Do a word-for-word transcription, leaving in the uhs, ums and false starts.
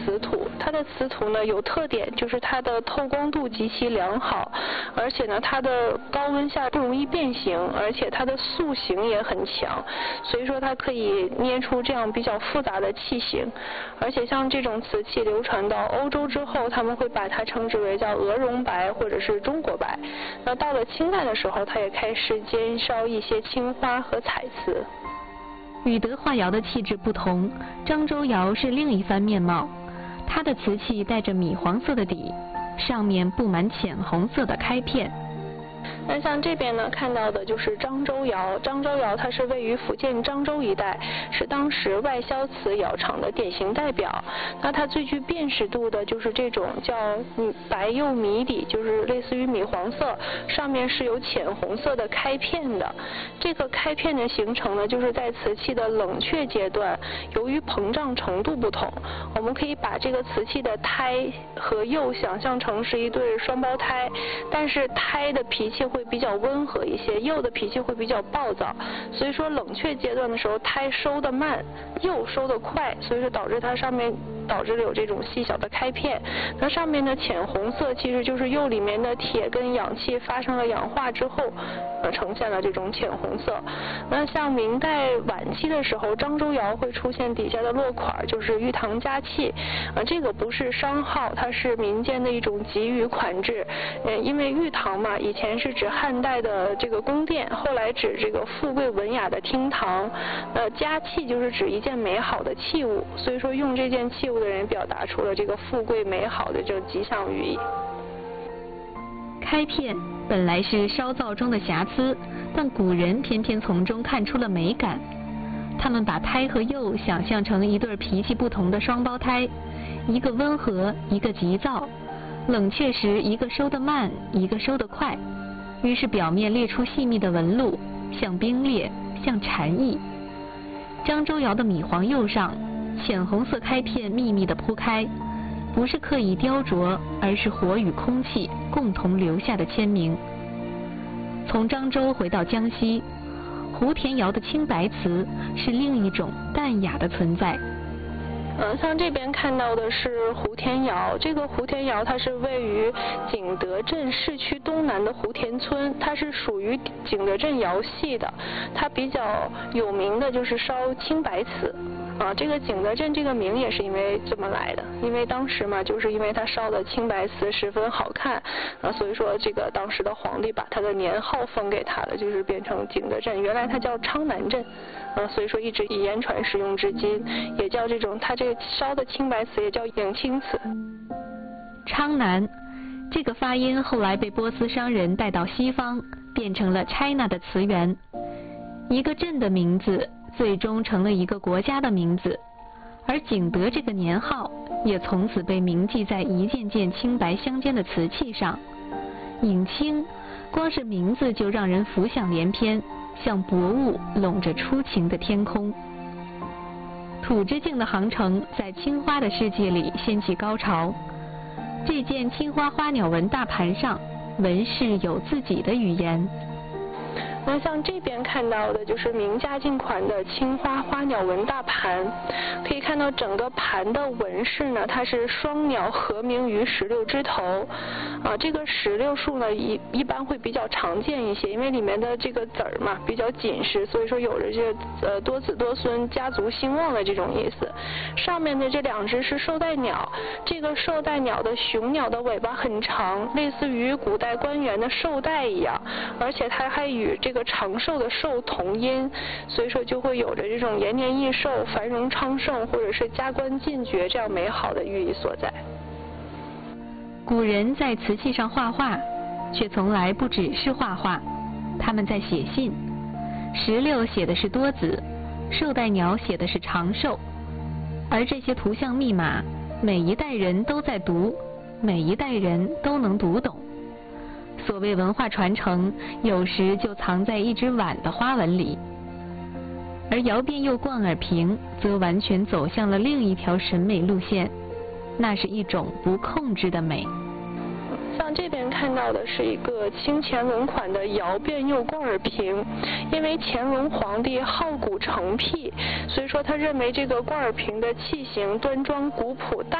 瓷土，它的瓷土呢有特点，就是它的透光度极其良好，而且呢它的高温下不容易变形，而且它的塑形也很强，所以说它可以捏出这样比较复杂的器型。而且像这种瓷器流传到欧洲之后，他们会把它称之为叫鹅绒白或者是中国白。那到了清代的时候，它也开始兼烧一些青花和彩瓷。 与德化窑的气质不同，漳州窑是另一番面貌。它的瓷器带着米黄色的底，上面布满浅红色的开片。 那像这边呢，看到的就是漳州窑。漳州窑它是位于福建漳州一带，是当时外销瓷窑厂的典型代表。那它最具辨识度的就是这种叫白釉米底，就是类似于米黄色，上面是有浅红色的开片的。这个开片的形成呢，就是在瓷器的冷却阶段，由于膨胀程度不同，我们可以把这个瓷器的胎和釉想象成是一对双胞胎，但是胎的脾气会比较温和一些，釉的脾气会比较暴躁，所以说冷却阶段的时候，胎收得慢，釉收得快，所以说导致它上面导致了有这种细小的开片。那上面的浅红色其实就是釉里面的铁跟氧气发生了氧化之后，呃，呈现了这种浅红色。那像明代晚期的时候，漳州窑会出现底下的落款，就是玉堂加器，呃，这个不是商号，它是民间的一种给予款制。呃，因为玉堂嘛，以前是指汉代的这个宫殿，后来指这个富贵文雅的厅堂。呃，佳器就是指一件美好的器物，所以说用这件器物的人表达出了这个富贵美好的这种吉祥寓意。 开片本来是烧造中的瑕疵，但古人偏偏从中看出了美感。他们把胎和釉想象成一对脾气不同的双胞胎，一个温和，一个急躁，冷却时一个收得慢，一个收得快，于是表面列出细密的纹路，像冰裂，像蝉翼。漳州窑的米黄釉上，浅红色开片密密地铺开，不是刻意雕琢，而是火与空气共同留下的签名。从漳州回到江西，湖田窑的青白瓷是另一种淡雅的存在。 嗯，像这边看到的是湖田窑，这个湖田窑它是位于景德镇市区东南的湖田村，它是属于景德镇窑系的。它比较有名的就是烧青白瓷。啊，这个景德镇这个名也是因为这么来的，因为当时嘛，就是因为它烧的青白瓷十分好看，啊，所以说这个当时的皇帝把他的年号封给他了，就是变成景德镇。原来它叫昌南镇，啊，所以说一直以言传使用至今，也叫这种它这个烧的青白瓷也叫迎青瓷。 昌南这个发音后来被波斯商人带到西方，变成了 China 的词源，一个镇的名字最终成了一个国家的名字，而景德这个年号也从此被铭记在一件件青白相间的瓷器上。迎青，光是名字就让人浮想联翩，像薄雾笼着初晴的天空。土之境的航程在青花的世界里掀起高潮。这件青花花鸟纹大盘上，纹饰有自己的语言。 那像这边看到的就是明嘉靖款的青花花鸟纹大盘，可以看到整个盘的纹饰呢，它是双鸟合鸣于石榴枝头，啊，这个石榴树呢一一般会比较常见一些，因为里面的这个籽儿嘛比较紧实，所以说有着这呃多子多孙、家族兴旺的这种意思。上面的这两只是绶带鸟，这个绶带鸟的雄鸟的尾巴很长，类似于古代官员的绶带一样，而且它还与这个长寿的寿同音，所以说就会有着这种延年益寿、繁荣昌盛或者是加官进爵这样美好的寓意所在。 古人在瓷器上画画，却从来不只是画画，他们在写信。石榴写的是多子，绶带鸟写的是长寿，而这些图像密码，每一代人都在读，每一代人都能读懂。所谓文化传承，有时就藏在一只碗的花纹里，而窑变釉冠耳瓶则完全走向了另一条审美路线，那是一种不控制的美。 像这边看到的是一个清乾隆款的窑变釉冠耳瓶，因为乾隆皇帝好古成癖，所以说他认为这个冠耳瓶的器型端庄古朴大